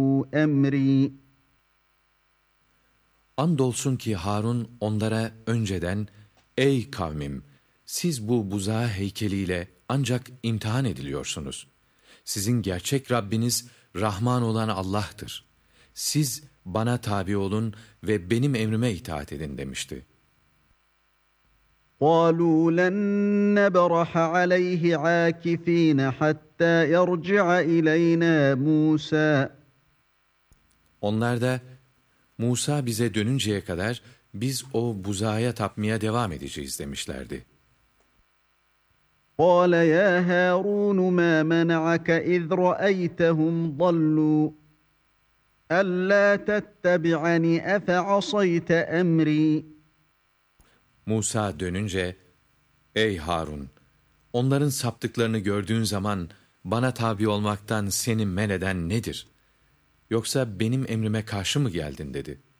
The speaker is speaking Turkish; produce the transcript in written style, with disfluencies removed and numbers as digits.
أمري. Andolsun ki Harun onlara önceden, ey kavmim, siz bu buzağı heykeliyle ancak imtihan ediliyorsunuz. Sizin gerçek Rabbiniz Rahman olan Allah'tır. Siz bana tabi olun ve benim emrime itaat edin demişti. قالوا لن نبرح عليه عاكفين حتى يرجع إلينا موسى. Onlar da, Musa bize dönünceye kadar biz o buzağa tapmaya devam edeceğiz demişlerdi. قال يا هارون ما منعك إذ رأيتهم ضلوا ألا تتبعني أفعصيت أمري. Musa dönünce, ey Harun, onların saptıklarını gördüğün zaman bana tabi olmaktan seni men eden nedir? Yoksa benim emrime karşı mı geldin dedi.